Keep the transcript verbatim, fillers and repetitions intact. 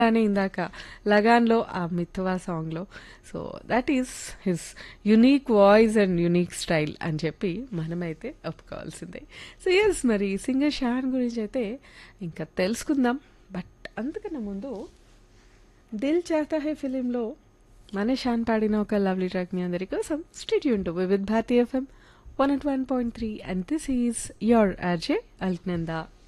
అని ఇందాక 'లగాన్‌లో' ఆ 'మిత్వా' సాంగ్‌లో. So, that is his unique voice and unique style అని చెప్పి మనమైతే ఒప్పుకోవాల్సిందే. సో, యెస్ మరి సింగర్ షాన్ గురించి అయితే ఇంకా తెలుసుకుందాం. బట్ అంతకన్నా ముందు 'దిల్ చాహతా హై' ఫిలింలో మన షాన్ పాడిన ఒక లవ్లీ ట్రాక్ మీ అందరి కోసం state Yoon to Vividh Bharati FM one at one point three and this is your RJ Alaknanda.